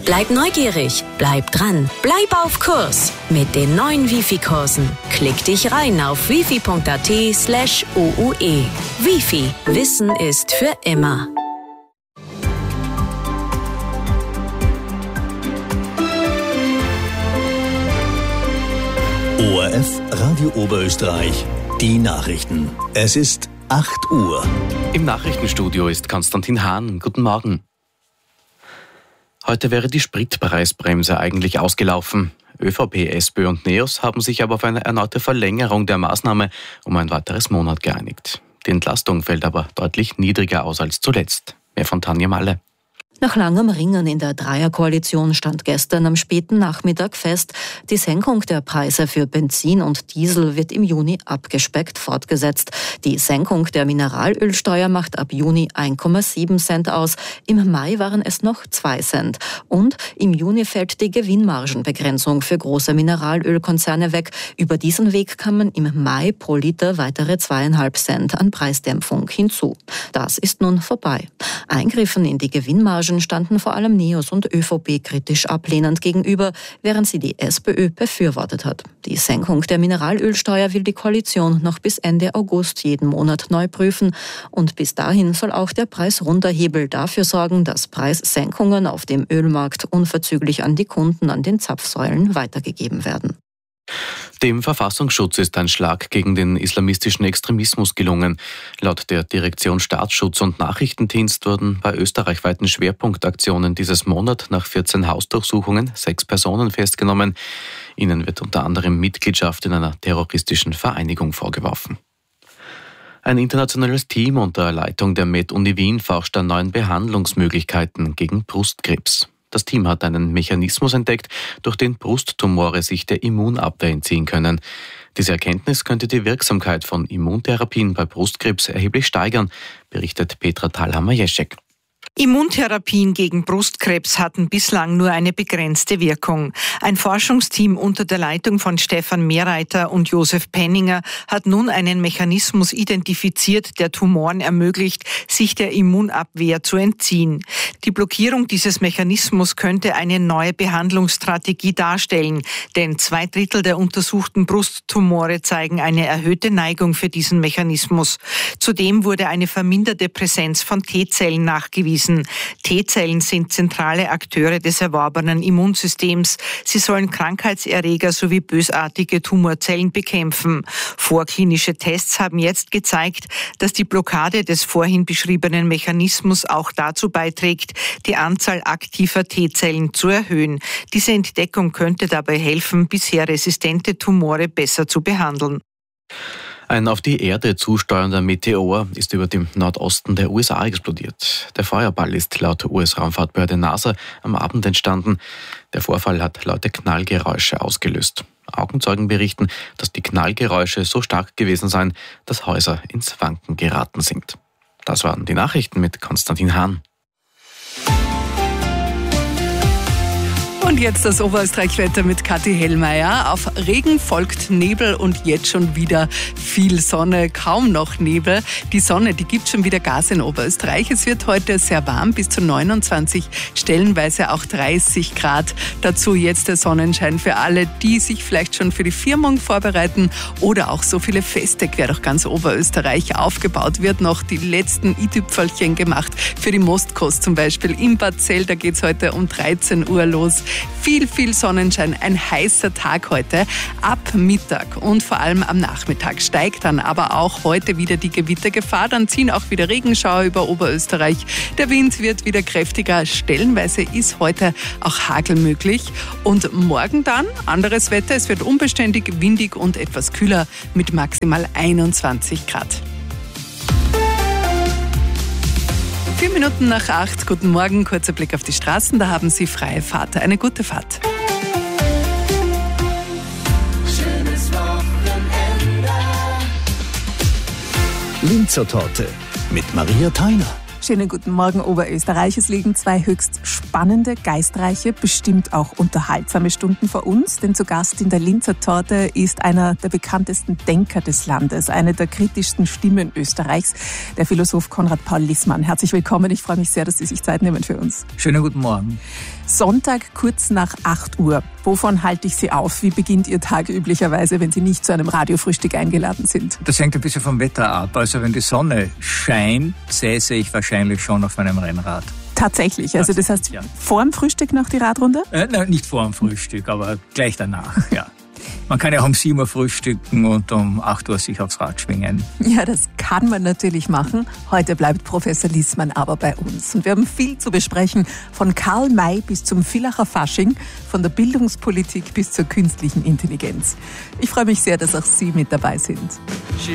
Bleib neugierig, bleib dran, bleib auf Kurs mit den neuen Wifi-Kursen. Klick dich rein auf wifi.at/OUE. Wifi, Wissen ist für immer. ORF Radio Oberösterreich, die Nachrichten. Es ist 8 Uhr. Im Nachrichtenstudio ist Konstantin Hahn. Guten Morgen. Heute wäre die Spritpreisbremse eigentlich ausgelaufen. ÖVP, SPÖ und NEOS haben sich aber auf eine erneute Verlängerung der Maßnahme um ein weiteres Monat geeinigt. Die Entlastung fällt aber deutlich niedriger aus als zuletzt. Mehr von Tanja Malle. Nach langem Ringen in der Dreierkoalition stand gestern am späten Nachmittag fest, die Senkung der Preise für Benzin und Diesel wird im Juni abgespeckt fortgesetzt. Die Senkung der Mineralölsteuer macht ab Juni 1,7 Cent aus. Im Mai waren es noch 2 Cent. Und im Juni fällt die Gewinnmargenbegrenzung für große Mineralölkonzerne weg. Über diesen Weg kamen im Mai pro Liter weitere 2,5 Cent an Preisdämpfung hinzu. Das ist nun vorbei. Eingriffen in die Gewinnmargen standen vor allem NEOS und ÖVP kritisch ablehnend gegenüber, während sie die SPÖ befürwortet hat. Die Senkung der Mineralölsteuer will die Koalition noch bis Ende August jeden Monat neu prüfen. Und bis dahin soll auch der Preisrunterhebel dafür sorgen, dass Preissenkungen auf dem Ölmarkt unverzüglich an die Kunden an den Zapfsäulen weitergegeben werden. Dem Verfassungsschutz ist ein Schlag gegen den islamistischen Extremismus gelungen. Laut der Direktion Staatsschutz und Nachrichtendienst wurden bei österreichweiten Schwerpunktaktionen dieses Monat nach 14 Hausdurchsuchungen 6 Personen festgenommen. Ihnen wird unter anderem Mitgliedschaft in einer terroristischen Vereinigung vorgeworfen. Ein internationales Team unter Leitung der Med-Uni Wien forscht an neuen Behandlungsmöglichkeiten gegen Brustkrebs. Das Team hat einen Mechanismus entdeckt, durch den Brusttumore sich der Immunabwehr entziehen können. Diese Erkenntnis könnte die Wirksamkeit von Immuntherapien bei Brustkrebs erheblich steigern, berichtet Petra Thalhammer-Jeschek. Immuntherapien gegen Brustkrebs hatten bislang nur eine begrenzte Wirkung. Ein Forschungsteam unter der Leitung von Stefan Mehrreiter und Josef Penninger hat nun einen Mechanismus identifiziert, der Tumoren ermöglicht, sich der Immunabwehr zu entziehen. Die Blockierung dieses Mechanismus könnte eine neue Behandlungsstrategie darstellen, denn 2/3 der untersuchten Brusttumore zeigen eine erhöhte Neigung für diesen Mechanismus. Zudem wurde eine verminderte Präsenz von T-Zellen nachgewiesen. T-Zellen sind zentrale Akteure des erworbenen Immunsystems. Sie sollen Krankheitserreger sowie bösartige Tumorzellen bekämpfen. Vorklinische Tests haben jetzt gezeigt, dass die Blockade des vorhin beschriebenen Mechanismus auch dazu beiträgt, die Anzahl aktiver T-Zellen zu erhöhen. Diese Entdeckung könnte dabei helfen, bisher resistente Tumore besser zu behandeln. Ein auf die Erde zusteuernder Meteor ist über dem Nordosten der USA explodiert. Der Feuerball ist laut US-Raumfahrtbehörde NASA am Abend entstanden. Der Vorfall hat laute Knallgeräusche ausgelöst. Augenzeugen berichten, dass die Knallgeräusche so stark gewesen seien, dass Häuser ins Wanken geraten sind. Das waren die Nachrichten mit Konstantin Hahn. Und jetzt das Oberösterreich-Wetter mit Kathi Hellmeier. Auf Regen folgt Nebel und jetzt schon wieder viel Sonne, kaum noch Nebel. Die Sonne, die gibt schon wieder Gas in Oberösterreich. Es wird heute sehr warm, bis zu 29, stellenweise auch 30 Grad. Dazu jetzt der Sonnenschein für alle, die sich vielleicht schon für die Firmung vorbereiten oder auch so viele Feste quer durch ganz Oberösterreich aufgebaut wird. Noch die letzten i-Tüpfelchen gemacht für die Mostkost zum Beispiel. Im Bad Zell, da geht es heute um 13 Uhr los. Viel Sonnenschein, ein heißer Tag heute. Ab Mittag und vor allem am Nachmittag steigt dann aber auch heute wieder die Gewittergefahr. Dann ziehen auch wieder Regenschauer über Oberösterreich. Der Wind wird wieder kräftiger. Stellenweise ist heute auch Hagel möglich. Und morgen dann anderes Wetter. Es wird unbeständig, windig und etwas kühler mit maximal 21 Grad. 4 Minuten nach 8. Guten Morgen, kurzer Blick auf die Straßen. Da haben Sie freie Fahrt. Eine gute Fahrt. Schönes Wochenende. Linzer Torte mit Maria Theiner. Schönen guten Morgen, Oberösterreich. Es liegen 2 höchst spannende, geistreiche, bestimmt auch unterhaltsame Stunden vor uns. Denn zu Gast in der Linzer Torte ist einer der bekanntesten Denker des Landes, eine der kritischsten Stimmen Österreichs, der Philosoph Konrad Paul Lissmann. Herzlich willkommen. Ich freue mich sehr, dass Sie sich Zeit nehmen für uns. Schönen guten Morgen. Sonntag kurz nach 8 Uhr. Wovon halte ich Sie auf? Wie beginnt Ihr Tag üblicherweise, wenn Sie nicht zu einem Radiofrühstück eingeladen sind? Das hängt ein bisschen vom Wetter ab. Also wenn die Sonne scheint, säße ich wahrscheinlich schon auf meinem Rennrad. Tatsächlich, also das heißt, vor dem Frühstück noch die Radrunde? Nein, nicht vor dem Frühstück, aber gleich danach, ja. Man kann ja auch um 7 Uhr frühstücken und um 8 Uhr sich aufs Rad schwingen. Ja, das kann man natürlich machen. Heute bleibt Professor Liessmann aber bei uns. Und wir haben viel zu besprechen, von Karl May bis zum Villacher Fasching, von der Bildungspolitik bis zur künstlichen Intelligenz. Ich freue mich sehr, dass auch Sie mit dabei sind.